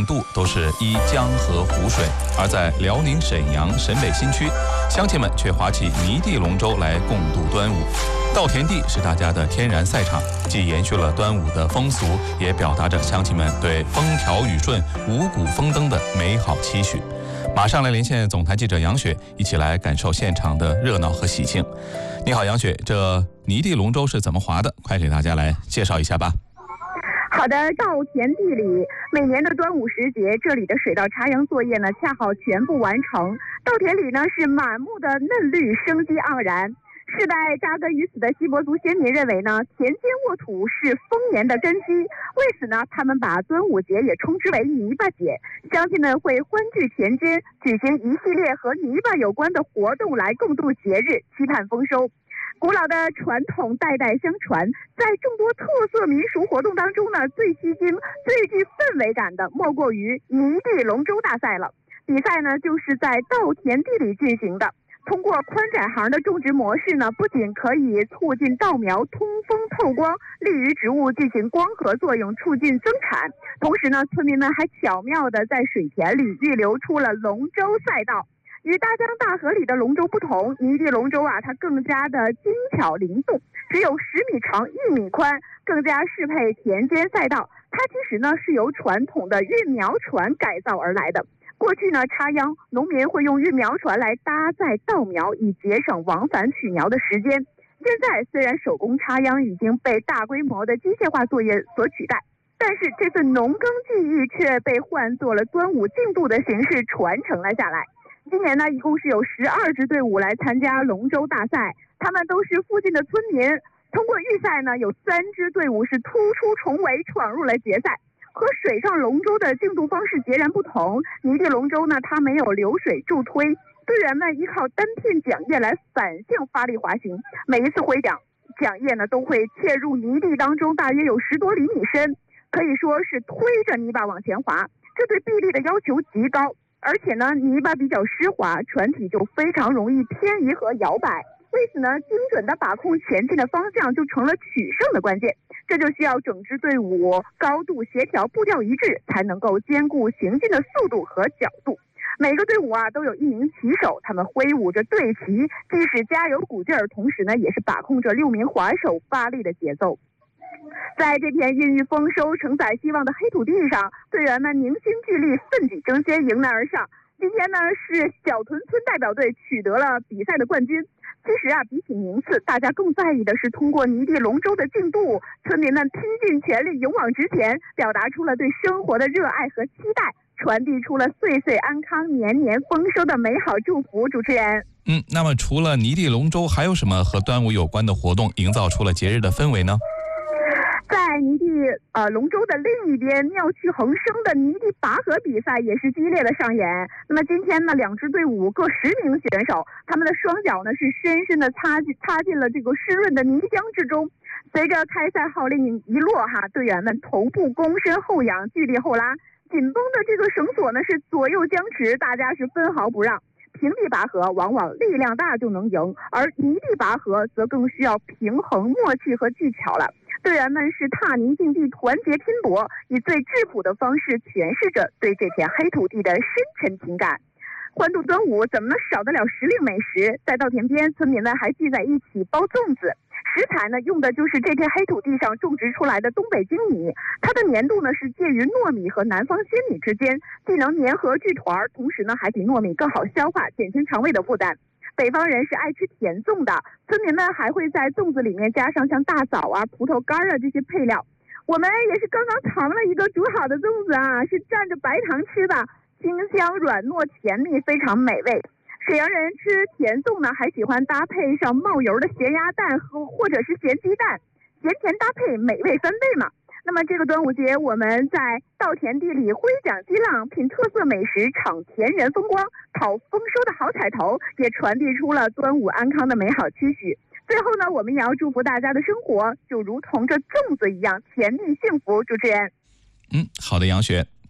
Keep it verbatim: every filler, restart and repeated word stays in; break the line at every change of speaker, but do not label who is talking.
定度都是依江河湖水，而在辽宁沈阳沈北新区，乡亲们却划起泥地龙舟来共度端午。稻田地是大家的天然赛场，既延续了端午的风俗，也表达着乡亲们对风调雨顺、五谷丰登的美好期许。马上来连线总台记者杨雪，一起来感受现场的热闹和喜庆。你好，杨雪，这泥地龙舟是怎么划的？快给大家来介绍一下吧。
好的，稻田地里，每年的端午时节，这里的水稻插秧作业呢，恰好全部完成。稻田里呢是满目的嫩绿，生机盎然。世代扎根于此的锡伯族先民认为呢，田间沃土是丰年的根基，为此呢，他们把端午节也称之为泥巴节。乡亲们会欢聚田间，举行一系列和泥巴有关的活动来共度节日，期盼丰收。古老的传统代代相传，在众多特色民俗活动当中呢，最吸睛、最具氛围感的莫过于泥地龙舟大赛了。比赛呢，就是在稻田地里进行的。通过宽窄行的种植模式呢，不仅可以促进稻苗通风透光，利于植物进行光合作用，促进增产。同时呢，村民们还巧妙地在水田里预留出了龙舟赛道。与大江大河里的龙舟不同，泥地龙舟啊，它更加的精巧灵动，只有十米长、一米宽，更加适配田间赛道。它其实呢是由传统的运苗船改造而来的。过去呢，插秧农民会用运苗船来搭载稻苗，以节省往返取苗的时间。现在虽然手工插秧已经被大规模的机械化作业所取代，但是这份农耕技艺却被换作了端午竞渡的形式传承了下来。今年呢，一共是有十二支队伍来参加龙舟大赛，他们都是附近的村民。通过预赛呢，有三支队伍是突出重围，闯入了决赛。和水上龙舟的竞渡方式截然不同，泥地龙舟呢，它没有流水助推，队员们依靠单片桨叶来反向发力滑行。每一次挥桨，桨叶呢都会切入泥地当中，大约有十多厘米深，可以说是推着泥巴往前滑。这对臂力的要求极高，而且呢，泥巴比较湿滑，船体就非常容易偏移和摇摆。为此呢，精准的把控前进的方向就成了取胜的关键。这就需要整支队伍高度协调、步调一致，才能够兼顾行进的速度和角度。每个队伍啊都有一名旗手，他们挥舞着队旗，既是加油鼓劲儿，同时呢也是把控着六名滑手发力的节奏。在这片孕育丰收、承载希望的黑土地上，队员们凝心聚力、奋起争先，迎难而上。今天呢，是小屯村代表队取得了比赛的冠军。其实啊，比起名次，大家更在意的是通过泥地龙舟的竞渡，村民们拼尽全力、勇往直前，表达出了对生活的热爱和期待，传递出了岁岁安康、年年丰收的美好祝福。主持人，
嗯，那么除了泥地龙舟，还有什么和端午有关的活动，营造出了节日的氛围呢？
在泥地呃龙舟的另一边，妙趣横生的泥地拔河比赛也是激烈的上演。那么今天呢，两支队伍各十名选手，他们的双脚呢是深深的插进插进了这个湿润的泥浆之中。随着开赛号令一落哈，队员们头部躬身后仰，巨力后拉，紧绷的这个绳索呢是左右僵持，大家是分毫不让。平地拔河往往力量大就能赢，而泥地拔河则更需要平衡、默契和技巧了。队员们是踏泥进地，团结拼搏，以最质朴的方式诠释着对这片黑土地的深沉情感。欢度端午怎么能少得了时令美食？在稻田边，村民们还聚在一起包粽子，食材呢用的就是这片黑土地上种植出来的东北精米，它的粘度呢是介于糯米和南方鲜米之间，既能粘合聚团，同时呢还比糯米更好消化，减轻肠胃的负担。北方人是爱吃甜粽的，村民们还会在粽子里面加上像大枣啊、葡萄干啊这些配料。我们也是刚刚尝了一个煮好的粽子啊，是蘸着白糖吃的，清香软糯甜蜜，非常美味。沈阳人吃甜粽呢，还喜欢搭配上冒油的咸鸭蛋和或者是咸鸡蛋，咸甜搭配，美味翻倍嘛。那么这个端午节，我们在稻田地里挥桨激浪，品特色美食，赏田园风光，讨丰收的好彩头，也传递出了端午安康的美好期许。最后呢，我们也要祝福大家的生活就如同这粽子一样甜蜜幸福。主持人，
嗯，好的，杨雪。